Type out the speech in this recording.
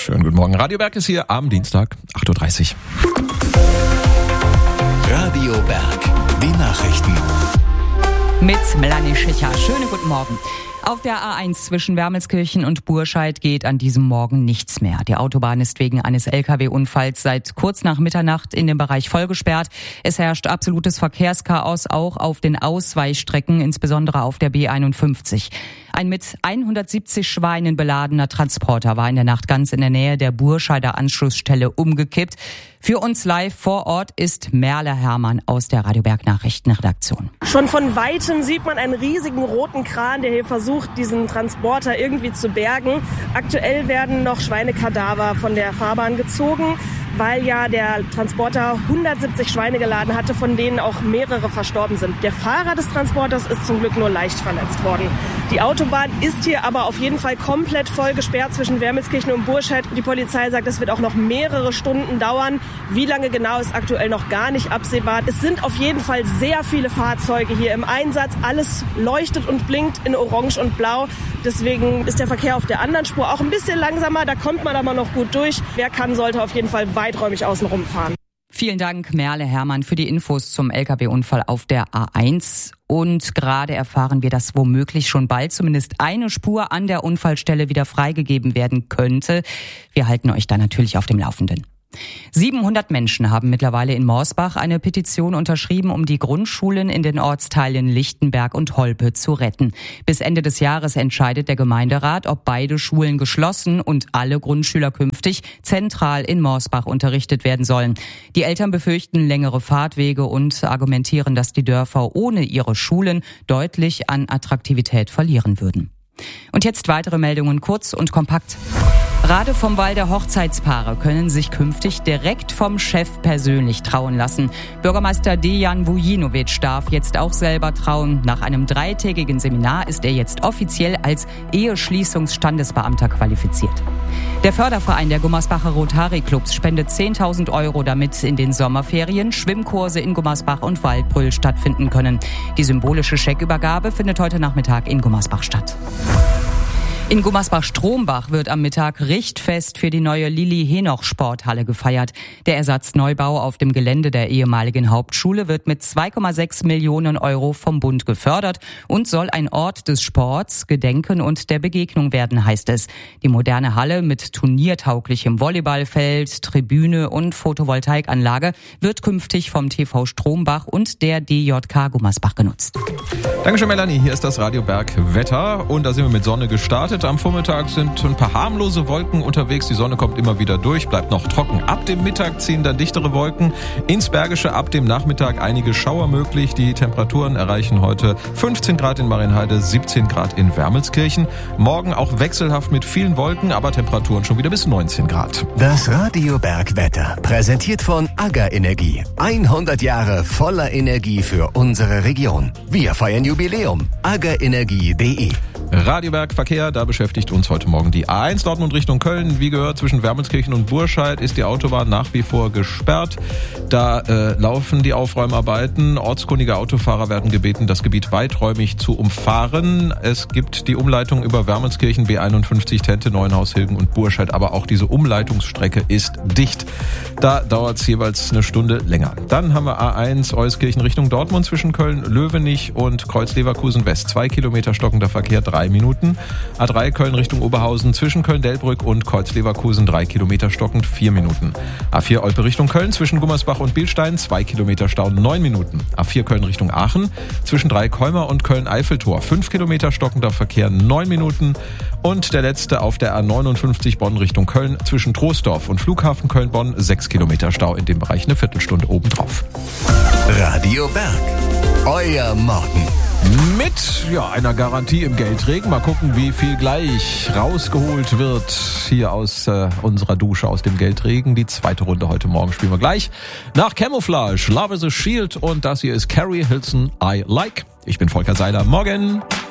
Schönen guten Morgen. Radio Berg ist hier am Dienstag, 8.30 Uhr. Radio Berg, die Nachrichten. Mit Melanie Schicher. Schönen guten Morgen. Auf der A1 zwischen Wermelskirchen und Burscheid geht an diesem Morgen nichts mehr. Die Autobahn ist wegen eines LKW-Unfalls seit kurz nach Mitternacht in dem Bereich vollgesperrt. Es herrscht absolutes Verkehrschaos auch auf den Ausweichstrecken, insbesondere auf der B51. Ein mit 170 Schweinen beladener Transporter war in der Nacht ganz in der Nähe der Burscheider Anschlussstelle umgekippt. Für uns live vor Ort ist Merle Hermann aus der Radio Berg Nachrichtenredaktion. Schon von Weitem sieht man einen riesigen roten Kran, der hier versucht, diesen Transporter irgendwie zu bergen. Aktuell werden noch Schweinekadaver von der Fahrbahn gezogen, weil ja der Transporter 170 Schweine geladen hatte, von denen auch mehrere verstorben sind. Der Fahrer des Transporters ist zum Glück nur leicht verletzt worden. Die Autobahn ist hier aber auf jeden Fall komplett voll gesperrt zwischen Wermelskirchen und Burscheid. Die Polizei sagt, es wird auch noch mehrere Stunden dauern. Wie lange genau ist aktuell noch gar nicht absehbar. Es sind auf jeden Fall sehr viele Fahrzeuge hier im Einsatz. Alles leuchtet und blinkt in Orange und Blau. Deswegen ist der Verkehr auf der anderen Spur auch ein bisschen langsamer. Da kommt man aber noch gut durch. Wer kann, sollte auf jeden Fall weiträumig außenrum fahren. Vielen Dank, Merle Hermann, für die Infos zum LKW-Unfall auf der A1. Und gerade erfahren wir, dass womöglich schon bald zumindest eine Spur an der Unfallstelle wieder freigegeben werden könnte. Wir halten euch da natürlich auf dem Laufenden. 700 Menschen haben mittlerweile in Morsbach eine Petition unterschrieben, um die Grundschulen in den Ortsteilen Lichtenberg und Holpe zu retten. Bis Ende des Jahres entscheidet der Gemeinderat, ob beide Schulen geschlossen und alle Grundschüler künftig zentral in Morsbach unterrichtet werden sollen. Die Eltern befürchten längere Fahrtwege und argumentieren, dass die Dörfer ohne ihre Schulen deutlich an Attraktivität verlieren würden. Und jetzt weitere Meldungen kurz und kompakt. Rade vom Wall der Hochzeitspaare können sich künftig direkt vom Chef persönlich trauen lassen. Bürgermeister Dejan Vujinovic darf jetzt auch selber trauen. Nach einem 3-tägigen Seminar ist er jetzt offiziell als Eheschließungsstandesbeamter qualifiziert. Der Förderverein der Gummersbacher Rotary-Clubs spendet 10.000 Euro, damit in den Sommerferien Schwimmkurse in Gummersbach und Waldbrüll stattfinden können. Die symbolische Scheckübergabe findet heute Nachmittag in Gummersbach statt. In Gummersbach-Strombach wird am Mittag Richtfest für die neue Lili-Henoch-Sporthalle gefeiert. Der Ersatzneubau auf dem Gelände der ehemaligen Hauptschule wird mit 2,6 Millionen Euro vom Bund gefördert und soll ein Ort des Sports, Gedenken und der Begegnung werden, heißt es. Die moderne Halle mit turniertauglichem Volleyballfeld, Tribüne und Photovoltaikanlage wird künftig vom TV Strombach und der DJK Gummersbach genutzt. Dankeschön, Melanie. Hier ist das Radio Berg Wetter und da sind wir mit Sonne gestartet. Am Vormittag sind ein paar harmlose Wolken unterwegs. Die Sonne kommt immer wieder durch, bleibt noch trocken. Ab dem Mittag ziehen dann dichtere Wolken ins Bergische. Ab dem Nachmittag einige Schauer möglich. Die Temperaturen erreichen heute 15 Grad in Marienheide, 17 Grad in Wermelskirchen. Morgen auch wechselhaft mit vielen Wolken, aber Temperaturen schon wieder bis 19 Grad. Das Radio Berg Wetter, präsentiert von AGA Energie. 100 Jahre voller Energie für unsere Region. Wir feiern Jubiläum. agaenergie.de. Radio Berg Verkehr, da beschäftigt uns heute Morgen die A1 Dortmund Richtung Köln. Wie gehört, zwischen Wermelskirchen und Burscheid ist die Autobahn nach wie vor gesperrt. Da laufen die Aufräumarbeiten. Ortskundige Autofahrer werden gebeten, das Gebiet weiträumig zu umfahren. Es gibt die Umleitung über Wermelskirchen, B51, Tente, Neuenhaus, Hilgen und Burscheid. Aber auch diese Umleitungsstrecke ist dicht. Da dauert es jeweils eine Stunde länger. Dann haben wir A1 Euskirchen Richtung Dortmund zwischen Köln-Löwenich und Kreuz-Leverkusen West. 2 Kilometer stockender Verkehr, 3 Minuten. A3 Köln Richtung Oberhausen zwischen Köln-Delbrück und Kreuz-Leverkusen 3 Kilometer stockend, 4 Minuten. A4 Olpe Richtung Köln zwischen Gummersbach und Bilstein 2 Kilometer Stau, 9 Minuten. A4 Köln Richtung Aachen zwischen Dreikolmer und Köln-Eiffeltor 5 Kilometer stockender Verkehr, 9 Minuten. Und der letzte auf der A59 Bonn Richtung Köln zwischen Troisdorf und Flughafen Köln-Bonn 6 Kilometer Stau, in dem Bereich eine Viertelstunde obendrauf. Radio Berg, euer Morgen. Mit einer Garantie im Geldregen. Mal gucken, wie viel gleich rausgeholt wird hier aus unserer Dusche, aus dem Geldregen. Die zweite Runde heute Morgen spielen wir gleich. Nach Camouflage, Love is a Shield und das hier ist Carrie Hilson, I Like. Ich bin Volker Seiler. Morgen.